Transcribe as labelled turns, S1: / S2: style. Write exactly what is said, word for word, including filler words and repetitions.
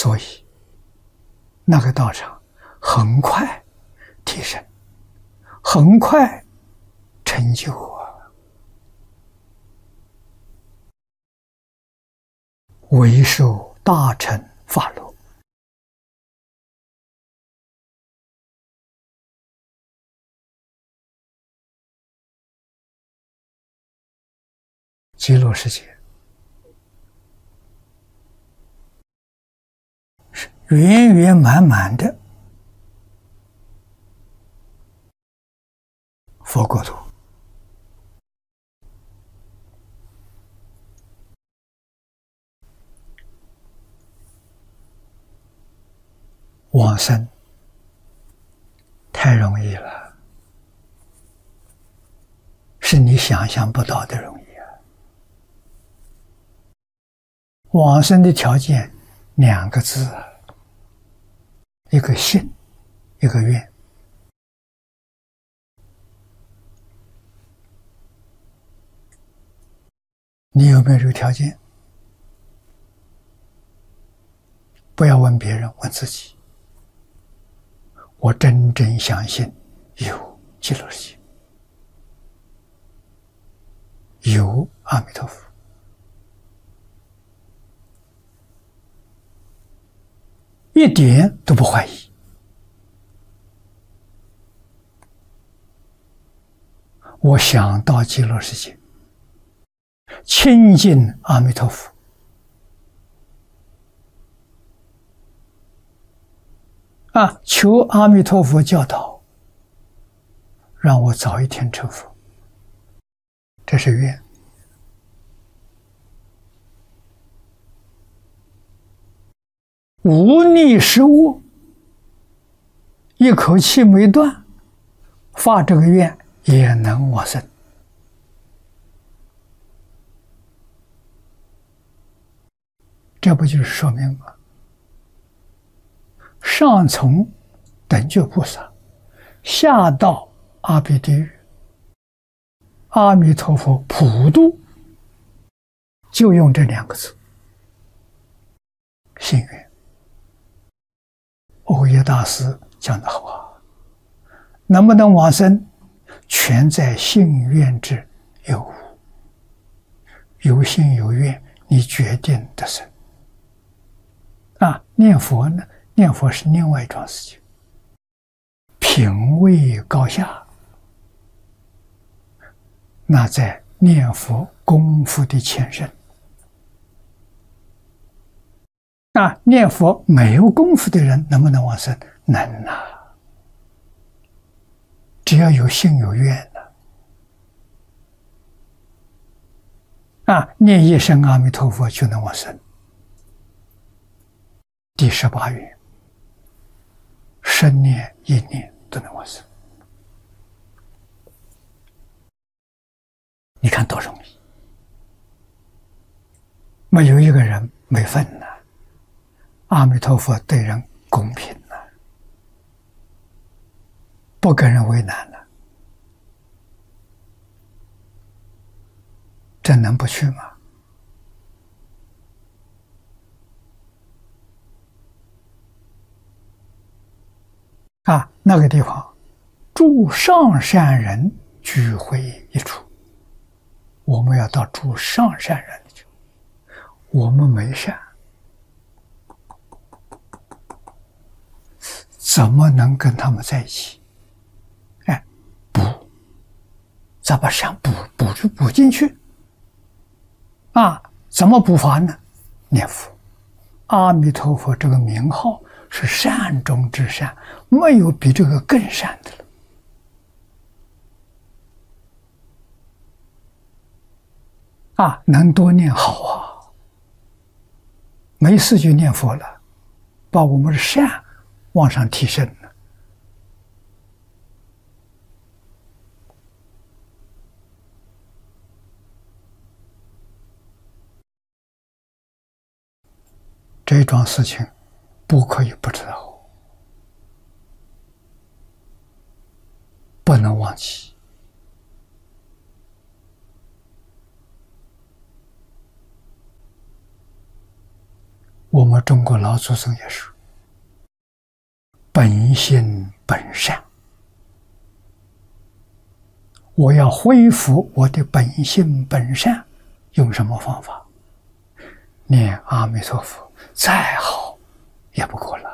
S1: 所以那个道场很快提升，很快成就啊！为受大乘法乐。极乐世界是圆圆满满的佛国土，往生太容易了，是你想象不到的容易啊！往生的条件两个字，一个信，一个愿。你有没有这个条件？不要问别人，问自己。我真正相信有极乐世界，有阿弥陀佛，一点都不怀疑。我想到极乐世界，亲近阿弥陀佛，啊，求阿弥陀佛教导，让我早一天成佛，这是愿。无逆失误，一口气没断，发这个愿也能往生。这不就是说明吗？上从等觉菩萨，下到阿鼻地狱，阿弥陀佛普度，就用这两个字：信愿。欧耶大师讲得好啊，能不能往生，全在信愿之有无。有信有愿，你决定得生。啊，念佛呢？念佛是另外一桩事情，品位高下，那在念佛功夫的前身。啊，念佛没有功夫的人能不能往生？能啊！只要有信有愿的，啊，念一声阿弥陀佛就能往生。第十八愿，生念一念都能往生。你看多容易！没有一个人没份呐。阿弥陀佛对人公平呐，不跟人为难了，这能不去吗？啊，那个地方诸上善人聚会一处，我们要到诸上善人去，我们没善，怎么能跟他们在一起？哎，补，咋把善补补就补进去？啊，怎么补法呢？念佛，阿弥陀佛这个名号是善中之善，没有比这个更善的了。啊，能多念好啊！没事就念佛了，把我们的善往上提升了。这桩事情不可以不知道，不能忘记。 我们中国老祖宗也是本性本善。我要恢复我的本性本善，用什么方法？念阿弥陀佛，再好也不过了。